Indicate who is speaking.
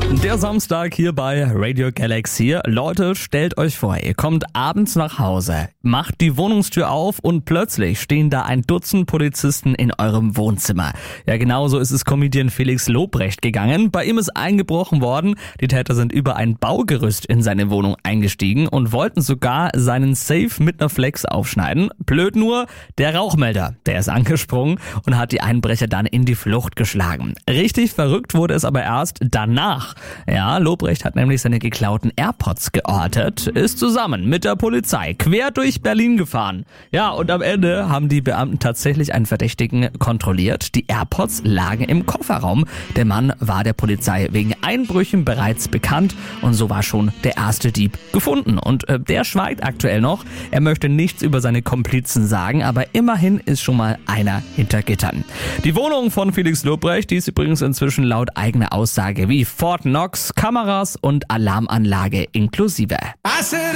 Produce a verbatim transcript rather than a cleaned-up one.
Speaker 1: Der Samstag hier bei Radio Galaxy. Leute, stellt euch vor, ihr kommt abends nach Hause, macht die Wohnungstür auf und plötzlich stehen da ein Dutzend Polizisten in eurem Wohnzimmer. Ja, genauso ist es Comedian Felix Lobrecht gegangen. Bei ihm ist eingebrochen worden. Die Täter sind über ein Baugerüst in seine Wohnung eingestiegen und wollten sogar seinen Safe mit einer Flex aufschneiden. Blöd nur, der Rauchmelder, der ist angesprungen und hat die Einbrecher dann in die Flucht geschlagen. Richtig verrückt wurde es aber erst danach. Ja, Lobrecht hat nämlich seine geklauten AirPods geortet, ist zusammen mit der Polizei quer durch Berlin gefahren. Ja, und am Ende haben die Beamten tatsächlich einen Verdächtigen kontrolliert. Die AirPods lagen im Kofferraum. Der Mann war der Polizei wegen Einbrüchen bereits bekannt und so war schon der erste Dieb gefunden. Und äh, der schweigt aktuell noch. Er möchte nichts über seine Komplizen sagen, aber immerhin ist schon mal einer hinter Gittern. Die Wohnung von Felix Lobrecht, die ist übrigens inzwischen laut eigener Aussage wie Fort Knox, Kameras und Alarmanlage inklusive.